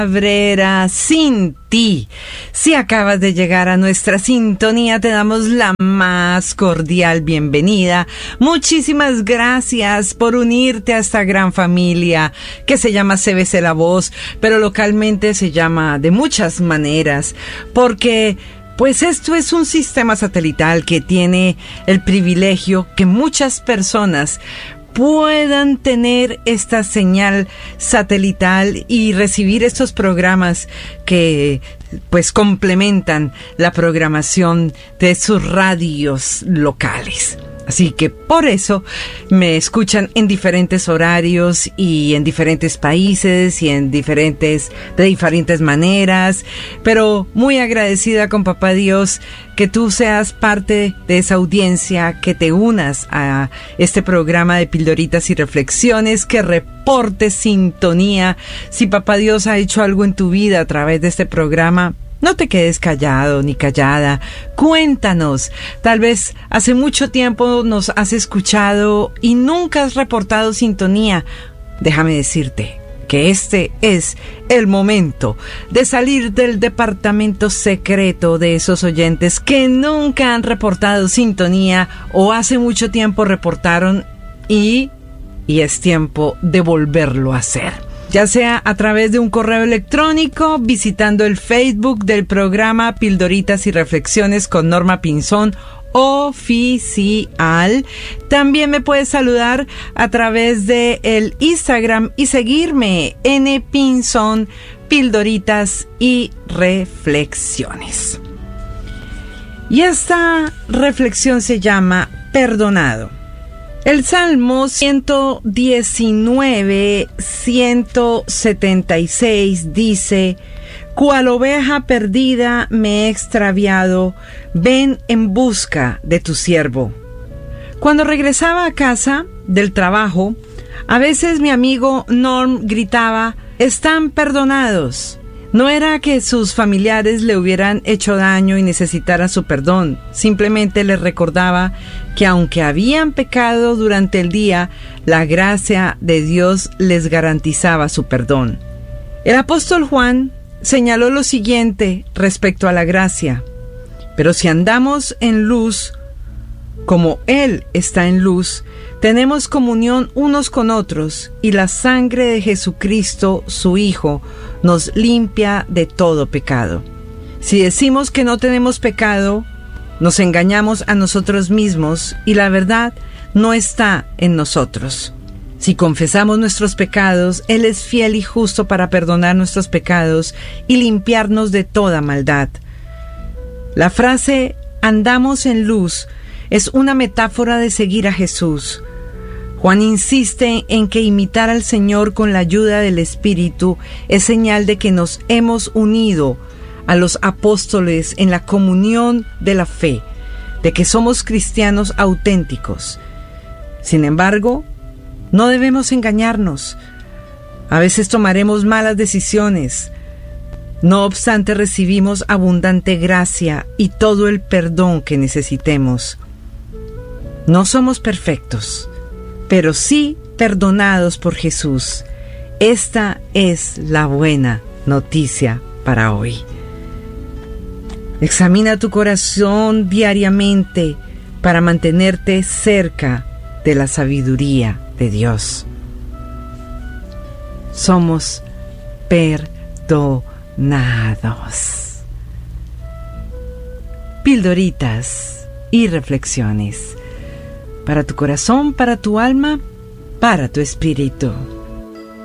Cabrera, sin ti. Si acabas de llegar a nuestra sintonía, te damos la más cordial bienvenida. Muchísimas gracias por unirte a esta gran familia que se llama CBC La Voz, pero localmente se llama de muchas maneras, porque pues esto es un sistema satelital que tiene el privilegio que muchas personas puedan tener esta señal satelital y recibir estos programas que pues complementan la programación de sus radios locales. Así que por eso me escuchan en diferentes horarios y en diferentes países y de diferentes maneras, pero muy agradecida con Papá Dios que tú seas parte de esa audiencia, que te unas a este programa de Pildoritas y Reflexiones, que reportes sintonía. Si Papá Dios ha hecho algo en tu vida a través de este programa, no te quedes callado ni callada. Cuéntanos. Tal vez hace mucho tiempo nos has escuchado y nunca has reportado sintonía. Déjame decirte que este es el momento de salir del departamento secreto de esos oyentes que nunca han reportado sintonía o hace mucho tiempo reportaron y es tiempo de volverlo a hacer. Ya sea a través de un correo electrónico, visitando el Facebook del programa Pildoritas y Reflexiones con Norma Pinzón oficial. También me puedes saludar a través de el Instagram y seguirme npinzón Pildoritas y Reflexiones. Y esta reflexión se llama Perdonado. El Salmo 119, 176 dice: cual oveja perdida me he extraviado, ven en busca de tu siervo. Cuando regresaba a casa del trabajo, a veces mi amigo Norm gritaba: están perdonados. No era que sus familiares le hubieran hecho daño y necesitaran su perdón. Simplemente les recordaba que aunque habían pecado durante el día, la gracia de Dios les garantizaba su perdón. El apóstol Juan señaló lo siguiente respecto a la gracia: pero si andamos en luz, como Él está en luz, tenemos comunión unos con otros, y la sangre de Jesucristo, su Hijo, nos limpia de todo pecado. Si decimos que no tenemos pecado, nos engañamos a nosotros mismos y la verdad no está en nosotros. Si confesamos nuestros pecados, Él es fiel y justo para perdonar nuestros pecados y limpiarnos de toda maldad. La frase andamos en luz es una metáfora de seguir a Jesús. Juan insiste en que imitar al Señor con la ayuda del Espíritu es señal de que nos hemos unido a los apóstoles en la comunión de la fe, de que somos cristianos auténticos. Sin embargo, no debemos engañarnos. A veces tomaremos malas decisiones. No obstante, recibimos abundante gracia y todo el perdón que necesitemos. No somos perfectos, pero sí perdonados por Jesús. Esta es la buena noticia para hoy. Examina tu corazón diariamente para mantenerte cerca de la sabiduría de Dios. Somos perdonados. Pildoritas y reflexiones para tu corazón, para tu alma, para tu espíritu.